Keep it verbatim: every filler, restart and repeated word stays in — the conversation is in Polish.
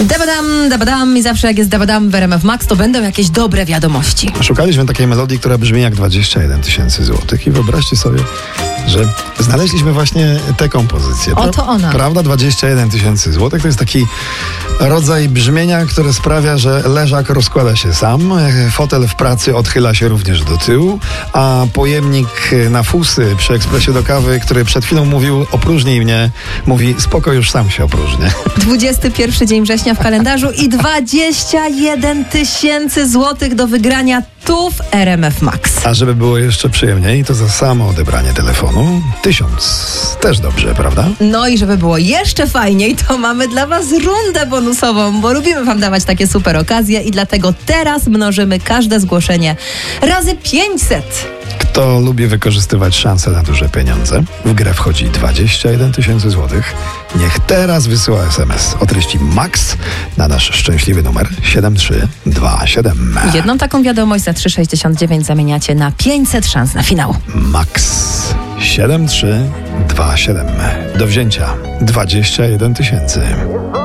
Dabadam, dabadam i zawsze jak jest dabadam w R M F Max, to będą jakieś dobre wiadomości. Szukaliśmy takiej melodii, która brzmi jak dwadzieścia jeden tysięcy złotych i wyobraźcie sobie, że znaleźliśmy właśnie tę kompozycję. Oto ona. Prawda, dwadzieścia jeden tysięcy złotych to jest taki rodzaj brzmienia, które sprawia, że leżak rozkłada się sam, fotel w pracy odchyla się również do tyłu, a pojemnik na fusy przy ekspresie do kawy, który przed chwilą mówił opróżnij mnie, mówi spoko, już sam się opróżnię. dwudziesty pierwszy dzień września w kalendarzu i dwadzieścia jeden tysięcy złotych do wygrania tu w R M F Max. A żeby było jeszcze przyjemniej, to za samo odebranie telefonu tysiąc. Też dobrze, prawda? No i żeby było jeszcze fajniej, to mamy dla was rundę bonusową, bo lubimy wam dawać takie super okazje i dlatego teraz mnożymy każde zgłoszenie razy pięćset. Kto lubi wykorzystywać szanse na duże pieniądze, w grę wchodzi dwadzieścia jeden tysięcy złotych. Niech teraz wysyła es em es o treści MAX na nasz szczęśliwy numer siedem trzy dwa siedem. Jedną taką wiadomość za trzy sześćdziesiąt dziewięć zamieniacie na pięćset szans na finał. MAX siedem trzy dwa siedem. Do wzięcia dwadzieścia jeden tysięcy.